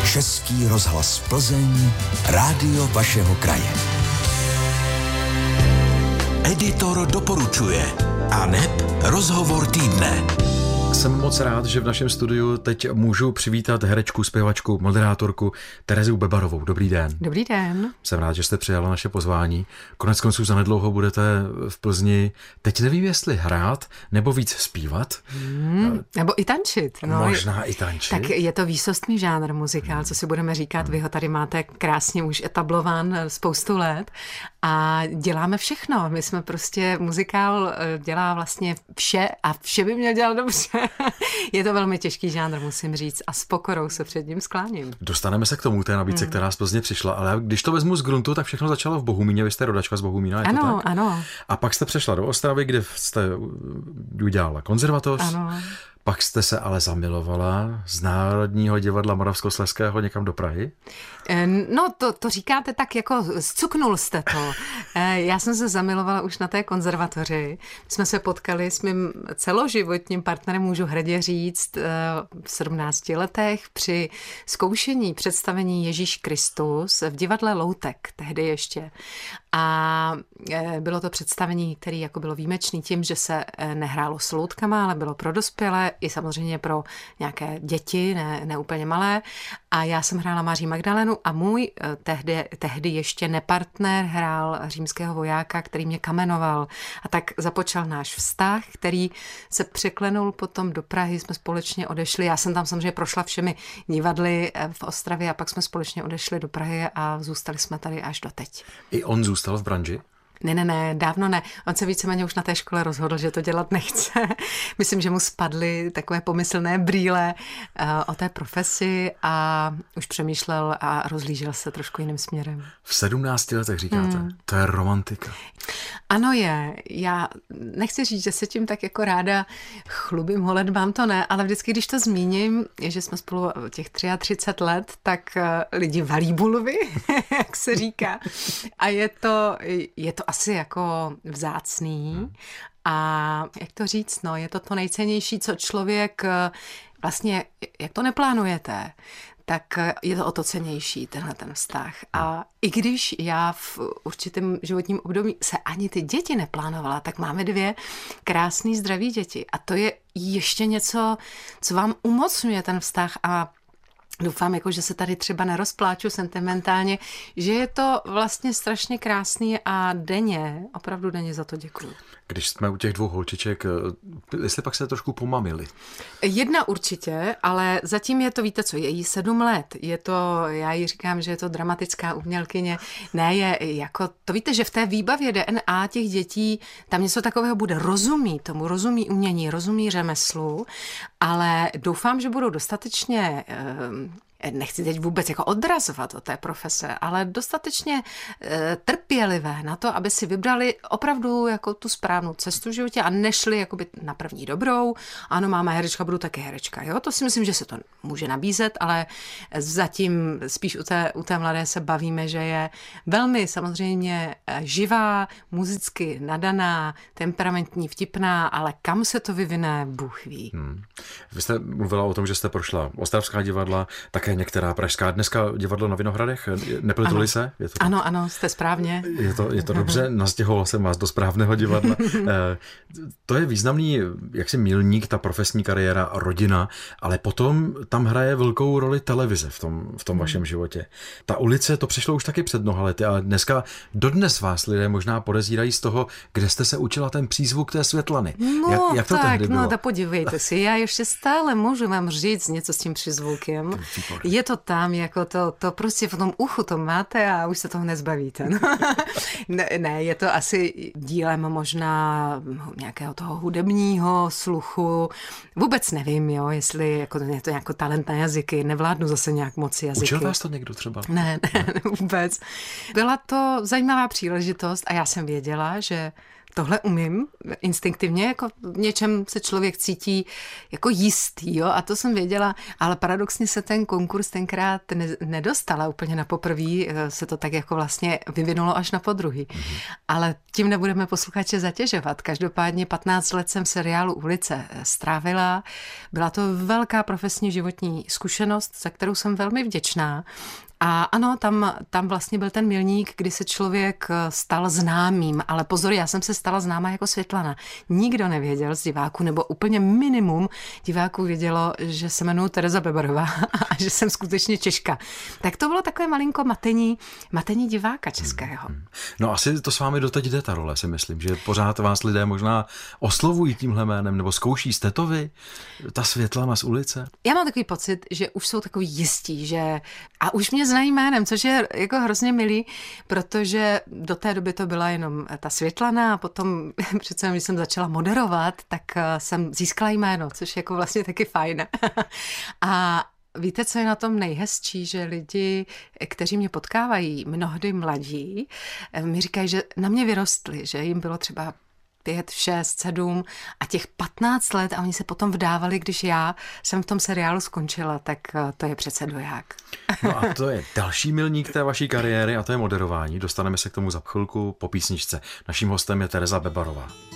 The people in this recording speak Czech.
Český rozhlas Plzeň, rádio vašeho kraje. Editor doporučuje aneb rozhovor týdne. Jsem moc rád, že v našem studiu teď můžu přivítat herečku, zpěvačku, moderátorku Terezu Bebarovou. Dobrý den. Dobrý den. Jsem rád, že jste přijala naše pozvání. Koneckonců zanedlouho budete v Plzni. Teď nevím, jestli hrát nebo víc zpívat. Nebo i tančit. No, možná i tančit. Tak je to výsostný žánr muzikál, co si budeme říkat. Vy ho tady máte krásně už etablován spoustu let a děláme všechno. My jsme prostě, muzikál dělá vlastně vše a vše by měl dělat dobře. Je to velmi těžký žánr, musím říct, a s pokorou se před ním skláním. Dostaneme se k tomu, té nabídce, která z Plzně přišla, ale když to vezmu z gruntu, tak všechno začalo v Bohumíně, vy jste rodačka z Bohumína, je to tak? Ano. A pak jste přešla do Ostravy, kde jste udělala konzervatoř. Ano. Pak jste se ale zamilovala z Národního divadla Moravskoslezského někam do Prahy? No, to říkáte tak, jako zcuknul jste to. Já jsem se zamilovala už na té konzervatoři. My jsme se potkali s mým celoživotním partnerem, můžu hrdě říct, v 17 letech při zkoušení představení Ježíš Kristus v divadle Loutek, tehdy ještě. A bylo to představení, které jako bylo výjimečné tím, že se nehrálo s loutkama, ale bylo pro dospělé i samozřejmě pro nějaké děti, ne úplně malé. A já jsem hrála Maří Magdalenu a můj tehdy ještě nepartner hrál římského vojáka, který mě kamenoval. A tak započal náš vztah, který se překlenul potom do Prahy, jsme společně odešli. Já jsem tam samozřejmě prošla všemi divadly v Ostravě a pak jsme společně odešli do Prahy a zůstali jsme tady až doteď. I on zůstal v branži? Ne, dávno ne. On se víceméně už na té škole rozhodl, že to dělat nechce. Myslím, že mu spadly takové pomyslné brýle o té profesi a už přemýšlel a rozhlížel se trošku jiným směrem. V 17 letech říkáte, to je romantika. Ano je. Já nechci říct, že se tím tak jako ráda chlubím, holedbám, to ne, ale vždycky, když to zmíním, že jsme spolu těch 33 let, tak lidi valí bulvy, jak se říká. A je to asi jako vzácný a jak to říct, no, je to nejcennější, co člověk vlastně, jak to neplánujete, tak je to o to cennější, tenhle ten vztah. A i když já v určitém životním období se ani ty děti neplánovala, tak máme 2 krásný, zdraví děti. A to je ještě něco, co vám umocňuje ten vztah a doufám, jako, že se tady třeba nerozpláču sentimentálně, že je to vlastně strašně krásný a opravdu denně za to děkuju. Když jsme u těch 2 holčiček, jestli pak se trošku pomamili? Jedna určitě, ale zatím je to, víte co, je jí 7 let. Je to, já jí říkám, že je to dramatická umělkyně. Ne, je jako, to víte, že v té výbavě DNA těch dětí tam něco takového bude. Rozumí tomu, rozumí umění, rozumí řemeslu, ale doufám, že budou dostatečně nechci teď vůbec jako odrazovat od té profese, ale dostatečně trpělivé na to, aby si vybrali opravdu jako tu správnou cestu v životě a nešli jakoby na první dobrou. Ano, máma herečka, budu také herečka. Jo? To si myslím, že se to může nabízet, ale zatím spíš u té mladé se bavíme, že je velmi samozřejmě živá, muzicky nadaná, temperamentní, vtipná, ale kam se to vyvine, Bůh ví. Vy jste mluvila o tom, že jste prošla ostravská divadla, také některá pražská. Dneska divadlo na Vinohradech, nepletuli se? Je to ano, jste správně. Je to dobře, nastěhoval jsem vás do správného divadla. To je významný jaksi milník, ta profesní kariéra, rodina, ale potom tam hraje velkou roli televize v tom vašem životě. Ta ulice, to přišlo už taky před mnoha lety, ale dneska dodnes vás lidé možná podezírají z toho, kde jste se učila ten přízvuk té Světlany. No jak to tehdy bylo? No tak podívejte si, já ještě stále můžu vám říct něco s tím přízvukem. Je to tam, jako to prostě v tom uchu to máte a už se toho nezbavíte. No. Ne, je to asi dílem možná nějakého toho hudebního sluchu. Vůbec nevím, jestli jako, je to jako talent na jazyky. Nevládnu zase nějak moc jazyky. Učil vás to někdo třeba? Ne, vůbec. Byla to zajímavá příležitost a já jsem věděla, že tohle umím instinktivně, jako v něčem se člověk cítí jako jistý, jo, a to jsem věděla, ale paradoxně se ten konkurs tenkrát nedostala úplně na poprví, se to tak jako vlastně vyvinulo až na podruhý. Ale tím nebudeme posluchače zatěžovat. Každopádně 15 let jsem v seriálu Ulice strávila. Byla to velká profesní životní zkušenost, za kterou jsem velmi vděčná. A ano, tam vlastně byl ten milník, kdy se člověk stal známým, ale pozor, já jsem se stala známá jako Světlana. Nikdo nevěděl z diváků, nebo úplně minimum diváků vědělo, že se jmenuji Tereza Bebarová a že jsem skutečně Češka. Tak to bylo takové malinko matení diváka českého. No asi to s vámi doteď jde ta role, si myslím, že pořád vás lidé možná oslovují tímhle jménem, nebo zkouší, jste to vy, ta Světlana z Ulice? Já mám takový pocit, že už jsou takový jistí, že a už mě znají jménem, což je jako hrozně milý, protože do té doby to byla jenom ta Světlana a potom přece, když jsem začala moderovat, tak jsem získala jméno, což je jako vlastně taky fajn. A víte, co je na tom nejhezčí, že lidi, kteří mě potkávají, mnohdy mladí, mi říkají, že na mě vyrostli, že jim bylo třeba 5, 6, 7 a těch 15 let a oni se potom vdávali, když já jsem v tom seriálu skončila, tak to je přece doják. No a to je další milník té vaší kariéry a to je moderování. Dostaneme se k tomu za chvilku po písničce. Naším hostem je Tereza Bebarová.